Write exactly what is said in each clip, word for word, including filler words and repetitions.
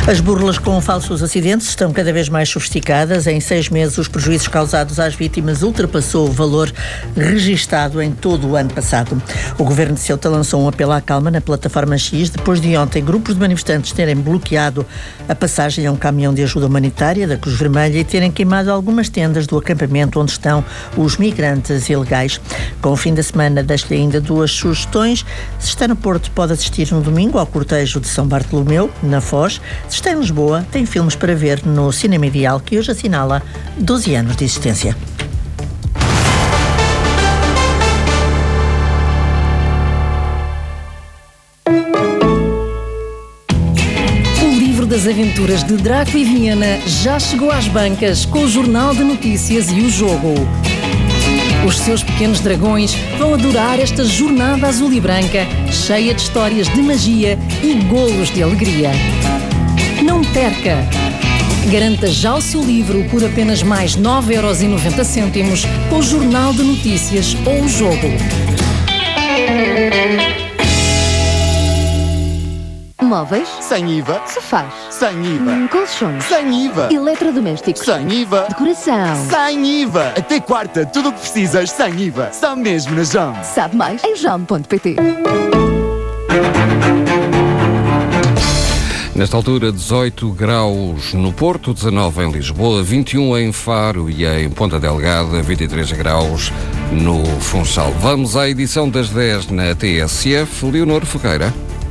As burlas com falsos acidentes estão cada vez mais sofisticadas. Em seis meses, os prejuízos causados às vítimas ultrapassou o valor registado em todo o ano passado. O Governo de Ceuta lançou um apelo à calma na plataforma X, depois de ontem grupos de manifestantes terem bloqueado a passagem a um caminhão de ajuda humanitária da Cruz Vermelha e terem queimado algumas tendas do acampamento onde estão os migrantes ilegais. Com o fim da semana, deixo-lhe ainda duas sugestões. Se está no Porto, pode assistir no domingo ao cortejo de São Bartolomeu, na Foz. Se está em Lisboa, tem filmes para ver no Cinema Ideal, que hoje assinala doze anos de existência. O livro das aventuras de Draco e Viena já chegou às bancas com o Jornal de Notícias e o Jogo. Os seus pequenos dragões vão adorar esta jornada azul e branca, cheia de histórias de magia e golos de alegria. Não perca! Garanta já o seu livro por apenas mais nove euros e noventa cêntimos com o Jornal de Notícias ou o Jogo. Móveis? Sem I V A. Sofás? Sem I V A. Hum, colchões? Sem I V A. Eletrodomésticos? Sem I V A. Decoração? Sem I V A. Até quarta, tudo o que precisas sem I V A. Só mesmo na Jam. Sabe mais em jam ponto pt. Nesta altura, dezoito graus no Porto, dezanove em Lisboa, vinte e um em Faro e em Ponta Delgada, vinte e três graus no Funchal. Vamos à edição das dez na T S F. Leonor Fogueira.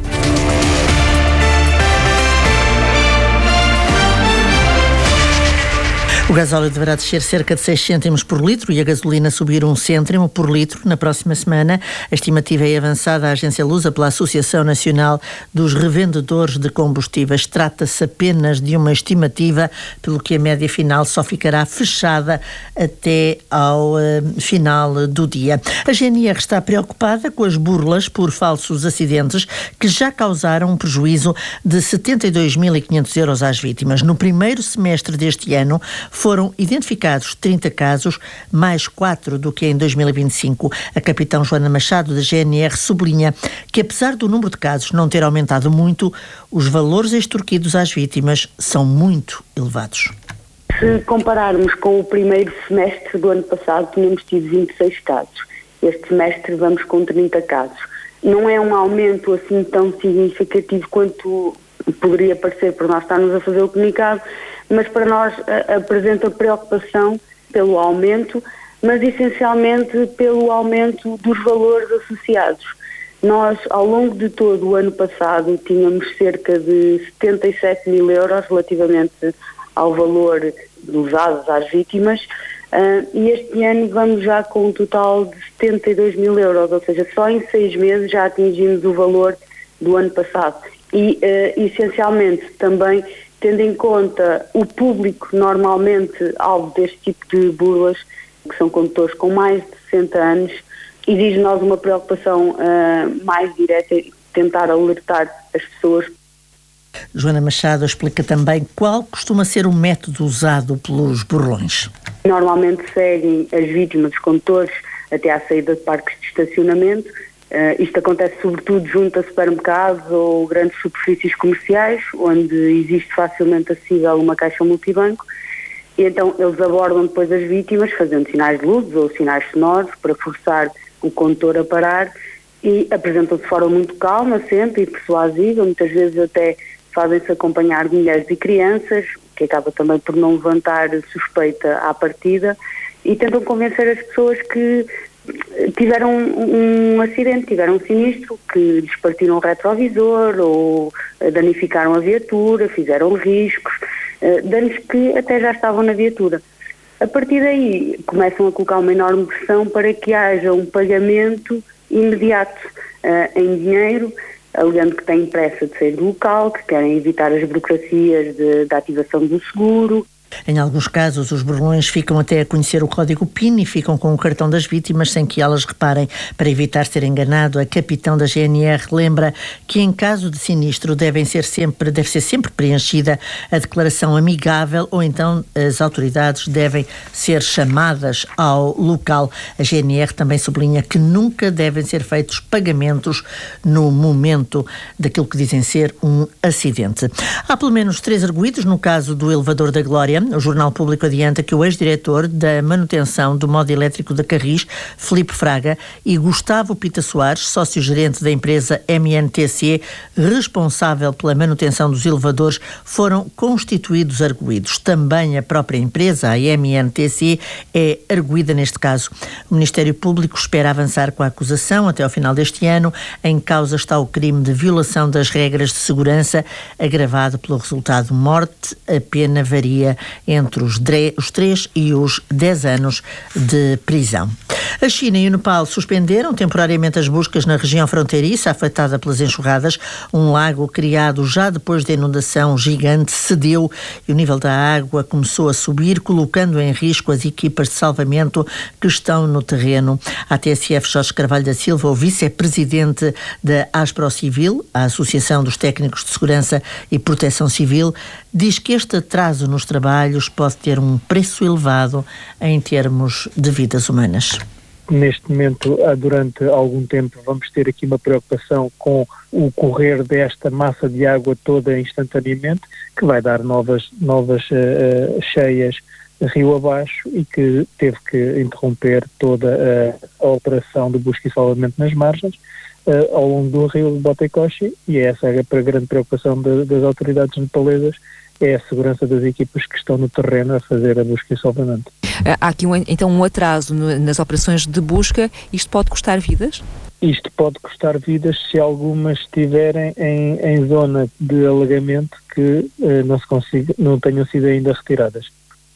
O gasóleo deverá descer cerca de seis cêntimos por litro e a gasolina subir um cêntimo por litro na próxima semana. A estimativa é avançada à agência Lusa pela Associação Nacional dos Revendedores de Combustíveis. Trata-se apenas de uma estimativa, pelo que a média final só ficará fechada até ao uh, final do dia. A G N R está preocupada com as burlas por falsos acidentes que já causaram um prejuízo de setenta e dois mil e quinhentos euros às vítimas. No primeiro semestre deste ano, foram identificados trinta casos, mais quatro do que em dois mil e vinte e cinco. A capitão Joana Machado, da G N R, sublinha que, apesar do número de casos não ter aumentado muito, os valores extorquidos às vítimas são muito elevados. Se compararmos com o primeiro semestre do ano passado, tínhamos tido vinte e seis casos. Este semestre vamos com trinta casos. Não é um aumento assim tão significativo quanto poderia parecer por nós estarmos a fazer o comunicado, mas para nós a, apresenta preocupação pelo aumento, mas essencialmente pelo aumento dos valores associados. Nós, ao longo de todo o ano passado, tínhamos cerca de setenta e sete mil euros relativamente ao valor usados às vítimas, uh, e este ano vamos já com um total de setenta e dois mil euros, ou seja, só em seis meses já atingimos o valor do ano passado. E, uh, essencialmente, também tendo em conta o público normalmente alvo deste tipo de burlas, que são condutores com mais de sessenta anos, exige nós uma preocupação uh, mais direta e tentar alertar as pessoas. Joana Machado explica também qual costuma ser o método usado pelos burlões. Normalmente seguem as vítimas, os condutores, até à saída de parques de estacionamento. Uh, isto acontece sobretudo junto a supermercados ou grandes superfícies comerciais, onde existe facilmente acessível uma caixa multibanco, e então eles abordam depois as vítimas fazendo sinais de luzes ou sinais sonoros para forçar o condutor a parar, e apresentam-se de forma muito calma sempre e persuasiva, muitas vezes até fazem-se acompanhar de mulheres e crianças, que acaba também por não levantar suspeita à partida, e tentam convencer as pessoas que tiveram um, um acidente, tiveram um sinistro, que lhes partiram o retrovisor ou danificaram a viatura, fizeram riscos, uh, danos que até já estavam na viatura. A partir daí começam a colocar uma enorme pressão para que haja um pagamento imediato uh, em dinheiro, alegando que têm pressa de sair do local, que querem evitar as burocracias de, da ativação do seguro. Em alguns casos, os burlões ficam até a conhecer o código P I N e ficam com o cartão das vítimas sem que elas reparem. Para evitar ser enganado, a capitão da G N R lembra que em caso de sinistro devem ser sempre, deve ser sempre preenchida a declaração amigável ou então as autoridades devem ser chamadas ao local. A G N R também sublinha que nunca devem ser feitos pagamentos no momento daquilo que dizem ser um acidente. Há pelo menos três arguidos no caso do elevador da Glória. O Jornal Público adianta que o ex-diretor da manutenção do modo elétrico da Carris, Filipe Fraga, e Gustavo Pita Soares, sócio-gerente da empresa M N T C, responsável pela manutenção dos elevadores, foram constituídos arguidos. Também a própria empresa, a M N T C, é arguida neste caso. O Ministério Público espera avançar com a acusação até ao final deste ano. Em causa está o crime de violação das regras de segurança, agravado pelo resultado morte. A pena varia entre os, dre- os três e os dez anos de prisão. A China e o Nepal suspenderam temporariamente as buscas na região fronteiriça afetada pelas enxurradas. Um lago criado já depois da inundação gigante cedeu e o nível da água começou a subir, colocando em risco as equipas de salvamento que estão no terreno. A T S F Jorge Carvalho da Silva, o vice-presidente da ASPRO-Civil, a Associação dos Técnicos de Segurança e Proteção Civil, diz que este atraso nos trabalhos pode ter um preço elevado em termos de vidas humanas. Neste momento, durante algum tempo, vamos ter aqui uma preocupação com o correr desta massa de água toda instantaneamente, que vai dar novas, novas uh, cheias rio abaixo e que teve que interromper toda a, a operação de busca e salvamento nas margens uh, ao longo do rio Botecoshi, e essa é a grande preocupação de, das autoridades nepalesas, é a segurança das equipas que estão no terreno a fazer a busca e salvamento. Há aqui um, então um atraso no, nas operações de busca. Isto pode custar vidas? Isto pode custar vidas se algumas estiverem em, em zona de alagamento que eh, não, se consiga, não tenham sido ainda retiradas.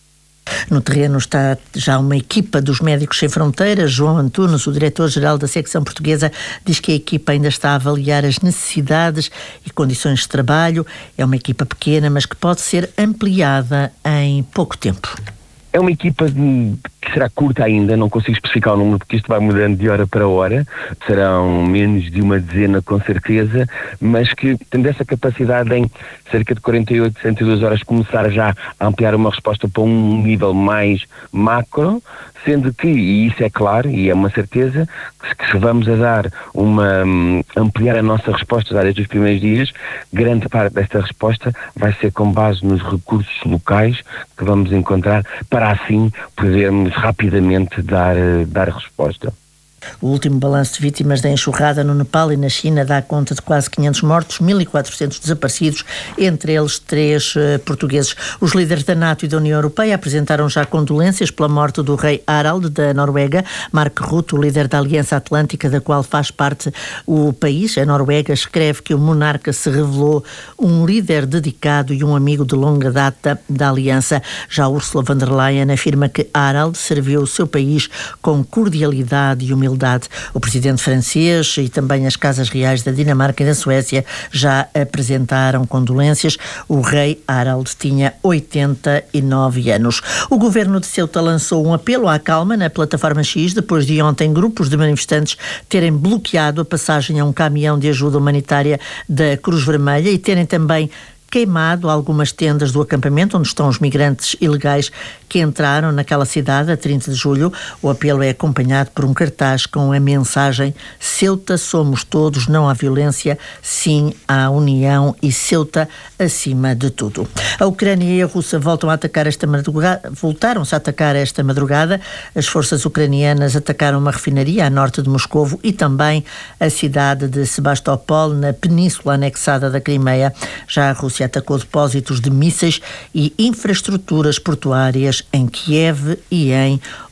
No terreno está já uma equipa dos Médicos Sem Fronteiras. João Antunes, o diretor-geral da secção portuguesa, diz que a equipa ainda está a avaliar as necessidades e condições de trabalho. É uma equipa pequena, mas que pode ser ampliada em pouco tempo. É uma equipa de, que será curta ainda, não consigo especificar o número porque isto vai mudando de hora para hora, serão menos de uma dezena com certeza, mas que tendo essa capacidade em cerca de quarenta e oito, sessenta e duas horas começar já a ampliar uma resposta para um nível mais macro, sendo que, e isso é claro e é uma certeza, que se vamos a dar uma, um, ampliar a nossa resposta já desde os primeiros dias, grande parte desta resposta vai ser com base nos recursos locais que vamos encontrar para assim podermos rapidamente dar, dar resposta. O último balanço de vítimas da enxurrada no Nepal e na China dá conta de quase quinhentos mortos, mil e quatrocentos desaparecidos, entre eles três uh, portugueses. Os líderes da NATO e da União Europeia apresentaram já condolências pela morte do rei Harald da Noruega. Mark Rutte, o líder da Aliança Atlântica, da qual faz parte o país, a Noruega, escreve que o monarca se revelou um líder dedicado e um amigo de longa data da Aliança. Já Ursula von der Leyen afirma que Harald serviu o seu país com cordialidade e humildade. O presidente francês e também as casas reais da Dinamarca e da Suécia já apresentaram condolências. O rei Harald tinha oitenta e nove anos. O governo de Ceuta lançou um apelo à calma na plataforma X depois de ontem grupos de manifestantes terem bloqueado a passagem a um caminhão de ajuda humanitária da Cruz Vermelha e terem também queimado algumas tendas do acampamento onde estão os migrantes ilegais que entraram naquela cidade a trinta de julho. O apelo é acompanhado por um cartaz com a mensagem: Ceuta somos todos, não há violência, sim à união e Ceuta acima de tudo. A Ucrânia e a Rússia voltam a atacar esta madrugada, voltaram-se a atacar esta madrugada. As forças ucranianas atacaram uma refinaria a norte de Moscovo e também a cidade de Sebastopol, na península anexada da Crimeia. Já a Rússia atacou depósitos de mísseis e infraestruturas portuárias em Kiev e em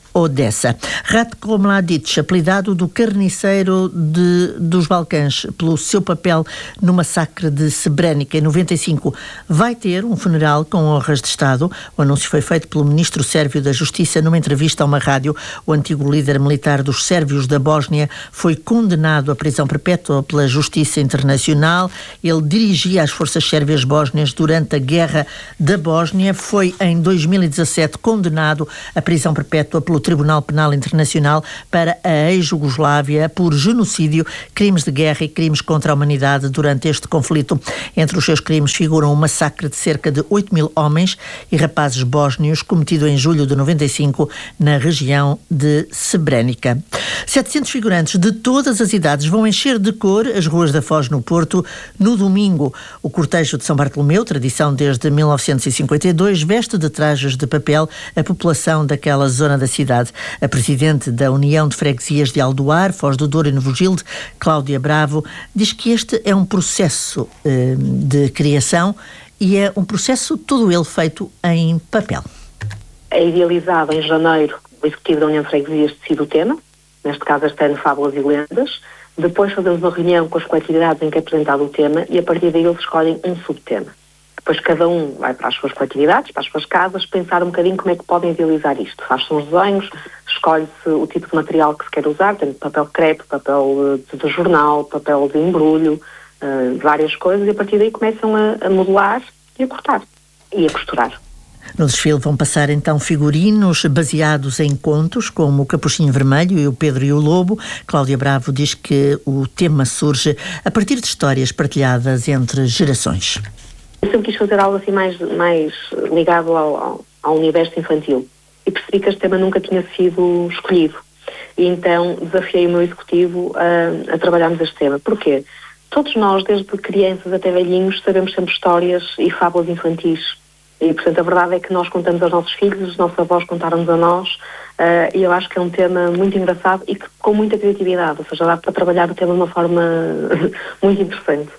Odessa. Ratko Mladic, apelidado do carniceiro de, dos Balcãs pelo seu papel no massacre de Srebrenica em noventa e cinco, vai ter um funeral com honras de Estado. O anúncio foi feito pelo ministro sérvio da Justiça numa entrevista a uma rádio. O antigo líder militar dos sérvios da Bósnia foi condenado à prisão perpétua pela Justiça Internacional. Ele dirigia as forças sérvias bósnias durante a Guerra da Bósnia. Foi em dois mil e dezassete condenado à prisão perpétua pelo Tribunal Penal Internacional para a ex-Jugoslávia por genocídio, crimes de guerra e crimes contra a humanidade durante este conflito. Entre os seus crimes figuram o massacre de cerca de oito mil homens e rapazes bósnios cometido em julho de noventa e cinco na região de Srebrenica. setecentos figurantes de todas as idades vão encher de cor as ruas da Foz no Porto no domingo. O cortejo de São Bartolomeu, tradição desde mil novecentos e cinquenta e dois, veste de trajes de papel a população daquela zona da cidade. A presidente da União de Freguesias de Aldoar, Foz do Douro e Novo Gilde, Cláudia Bravo, diz que este é um processo eh, de criação e é um processo todo ele feito em papel. É idealizado em janeiro, o Executivo da União de Freguesias decide o tema, neste caso este ano Fábulas e Lendas. Depois fazemos uma reunião com as coletividades em que é apresentado o tema e a partir daí eles escolhem um subtema. Depois cada um vai para as suas coletividades, para as suas casas, pensar um bocadinho como é que podem idealizar isto. Faz-se uns desenhos, escolhe-se o tipo de material que se quer usar, tem papel crepe, papel de, de jornal, papel de embrulho, uh, várias coisas, e a partir daí começam a, a modelar e a cortar e a costurar. No desfile vão passar então figurinos baseados em contos, como o Capuchinho Vermelho e o Pedro e o Lobo. Cláudia Bravo diz que o tema surge a partir de histórias partilhadas entre gerações. Eu sempre quis fazer algo assim mais, mais ligado ao, ao, ao universo infantil e percebi que este tema nunca tinha sido escolhido. E então desafiei o meu executivo a, a trabalharmos este tema. Porquê? Todos nós, desde crianças até velhinhos, sabemos sempre histórias e fábulas infantis. E, portanto, a verdade é que nós contamos aos nossos filhos, os nossos avós contaram-nos a nós, uh, e eu acho que é um tema muito engraçado e que, com muita criatividade, ou seja, dá para trabalhar o tema de uma forma muito interessante.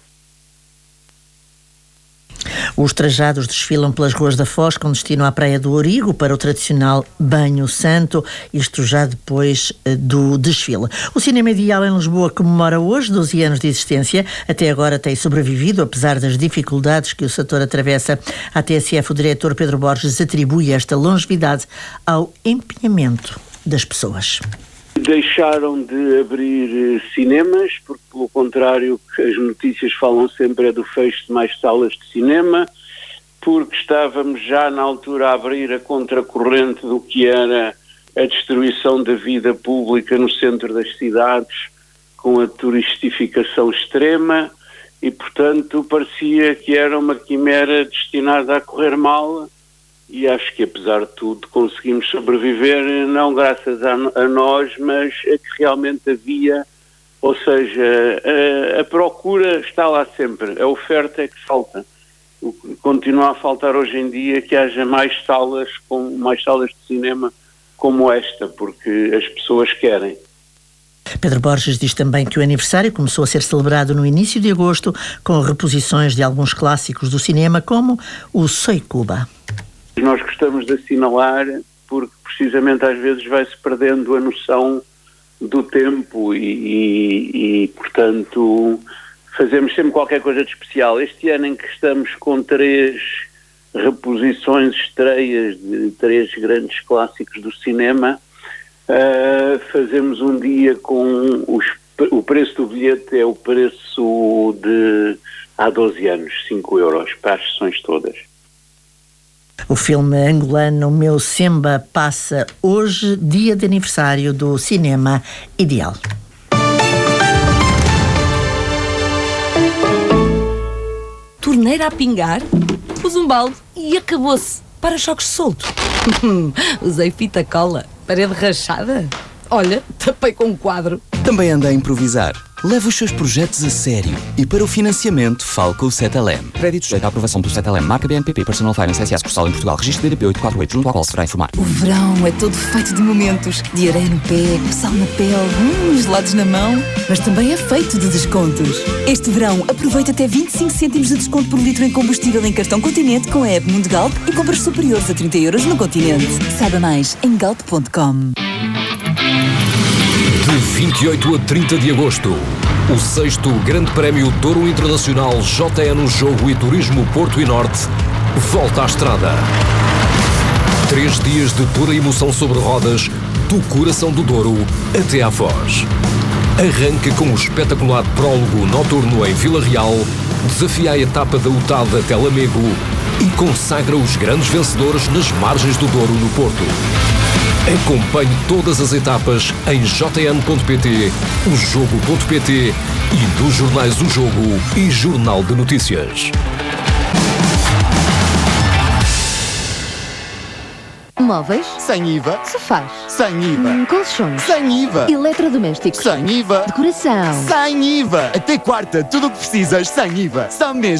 Os trajados desfilam pelas ruas da Foz com destino à Praia do Origo para o tradicional Banho Santo, isto já depois do desfile. O Cinema Ideal em Lisboa comemora hoje doze anos de existência. Até agora tem sobrevivido, apesar das dificuldades que o setor atravessa. A T S F, o diretor Pedro Borges, atribui esta longevidade ao empenhamento das pessoas. Deixaram de abrir cinemas, porque, pelo contrário, as notícias falam sempre é do fecho de mais salas de cinema, porque estávamos já na altura a abrir a contracorrente do que era a destruição da vida pública no centro das cidades, com a turistificação extrema, e, portanto, parecia que era uma quimera destinada a correr mal. E acho que, apesar de tudo, conseguimos sobreviver, não graças a, a nós, mas a que realmente havia, ou seja, a, a procura está lá sempre, a oferta é que falta. O que continua a faltar hoje em dia é que haja mais salas, com, mais salas de cinema como esta, porque as pessoas querem. Pedro Borges diz também que o aniversário começou a ser celebrado no início de agosto, com reposições de alguns clássicos do cinema, como o Soy Cuba. Nós gostamos de assinalar porque precisamente às vezes vai-se perdendo a noção do tempo e, e, e, portanto, fazemos sempre qualquer coisa de especial. Este ano em que estamos com três reposições, estreias de três grandes clássicos do cinema, uh, fazemos um dia com os, o preço do bilhete é o preço de há doze anos, cinco euros para as sessões todas. O filme angolano Meu Semba passa hoje, dia de aniversário do Cinema Ideal. Torneira a pingar, pus um balde e acabou-se. Para-choques solto. Usei fita cola, parede rachada. Olha, tapei com um quadro. Também anda a improvisar. Leve os seus projetos a sério e para o financiamento fale com o Cetelem. Crédito sujeito à aprovação do Cetelem, marca B N P P, Personal Finance S A sucursal em Portugal, registro D D P oito quatro oito, junto ao qual se deverá informar. O verão é todo feito de momentos, de areia no pé, sal na pele, hum, gelados na mão, mas também é feito de descontos. Este verão aproveita até vinte e cinco cêntimos de desconto por litro em combustível em cartão Continente com a app Mundo Galp e compras superiores a trinta euros no Continente. Saiba mais em galp ponto com. De vinte e oito a trinta de agosto, o sexto Grande Prémio Douro Internacional J N Jogo e Turismo Porto e Norte volta à estrada. Três dias de pura emoção sobre rodas, do coração do Douro até à Foz. Arranca com o espetacular prólogo noturno em Vila Real, desafia a etapa da U T A D até Lamego e consagra os grandes vencedores nas margens do Douro no Porto. Acompanhe todas as etapas em j n ponto p t, o jogo ponto p t e nos jornais O Jogo e Jornal de Notícias. Móveis? Sem I V A. Sofás? Sem I V A. Hum, colchões? Sem I V A. Eletrodomésticos? Sem I V A. Decoração? Sem I V A. Até quarta, tudo o que precisas sem I V A. Só mesmo